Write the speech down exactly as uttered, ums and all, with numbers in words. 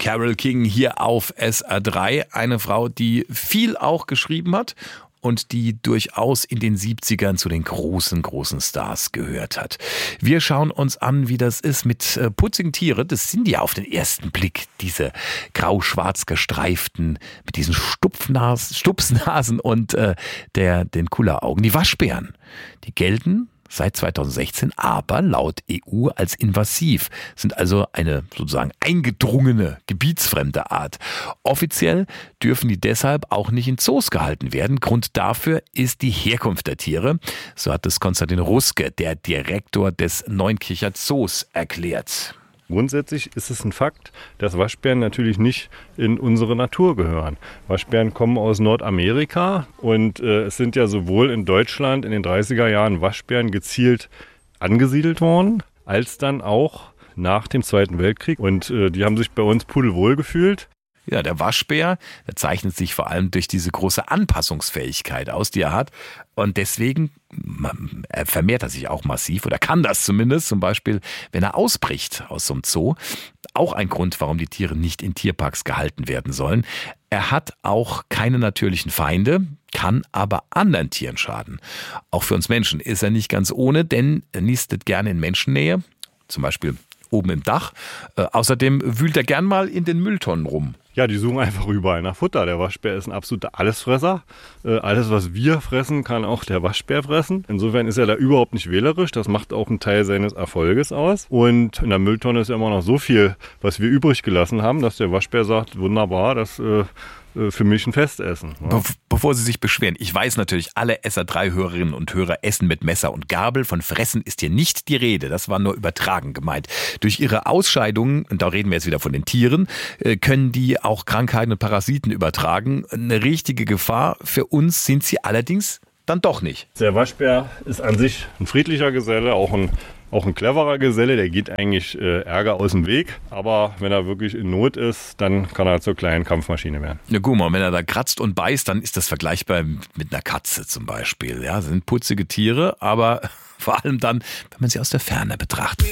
Carole King hier auf S R drei. Eine Frau, die viel auch geschrieben hat und die durchaus in den siebzigern zu den großen, großen Stars gehört hat. Wir schauen uns an, wie das ist mit äh, putzigen Tieren. Das sind ja auf den ersten Blick diese grau-schwarz gestreiften, mit diesen Stupfnas, Stupsnasen und äh, der, den Kulleraugen. Die Waschbären, die gelten seit zweitausendsechzehn aber laut E U als invasiv, sind also eine sozusagen eingedrungene, gebietsfremde Art. Offiziell dürfen die deshalb auch nicht in Zoos gehalten werden. Grund dafür ist die Herkunft der Tiere. So hat es Konstantin Ruske, der Direktor des Neunkircher Zoos, erklärt. Grundsätzlich ist es ein Fakt, dass Waschbären natürlich nicht in unsere Natur gehören. Waschbären kommen aus Nordamerika und äh, es sind ja sowohl in Deutschland in den dreißiger Jahren Waschbären gezielt angesiedelt worden, als dann auch nach dem Zweiten Weltkrieg. Und äh, die haben sich bei uns pudelwohl gefühlt. Ja, der Waschbär, der zeichnet sich vor allem durch diese große Anpassungsfähigkeit aus, die er hat. Und deswegen er vermehrt er sich auch massiv oder kann das zumindest, zum Beispiel, wenn er ausbricht aus so einem Zoo. Auch ein Grund, warum die Tiere nicht in Tierparks gehalten werden sollen. Er hat auch keine natürlichen Feinde, kann aber anderen Tieren schaden. Auch für uns Menschen ist er nicht ganz ohne, denn er nistet gerne in Menschennähe, zum Beispiel oben im Dach. Äh, außerdem wühlt er gern mal in den Mülltonnen rum. Ja, die suchen einfach überall nach Futter. Der Waschbär ist ein absoluter Allesfresser. Äh, alles, was wir fressen, kann auch der Waschbär fressen. Insofern ist er da überhaupt nicht wählerisch. Das macht auch einen Teil seines Erfolges aus. Und in der Mülltonne ist ja immer noch so viel, was wir übrig gelassen haben, dass der Waschbär sagt, wunderbar, das äh, für mich ein Festessen. Ja. Be- bevor Sie sich beschweren, ich weiß natürlich, alle S R drei Hörerinnen und Hörer essen mit Messer und Gabel. Von Fressen ist hier nicht die Rede. Das war nur übertragen gemeint. Durch ihre Ausscheidungen, und da reden wir jetzt wieder von den Tieren, können die auch Krankheiten und Parasiten übertragen. Eine richtige Gefahr für uns sind sie allerdings dann doch nicht. Der Waschbär ist an sich ein friedlicher Geselle, auch ein Auch ein cleverer Geselle, der geht eigentlich äh, Ärger aus dem Weg. Aber wenn er wirklich in Not ist, dann kann er zur kleinen Kampfmaschine werden. Ja, guck mal, wenn er da kratzt und beißt, dann ist das vergleichbar mit einer Katze zum Beispiel. Ja, das sind putzige Tiere, aber vor allem dann, wenn man sie aus der Ferne betrachtet.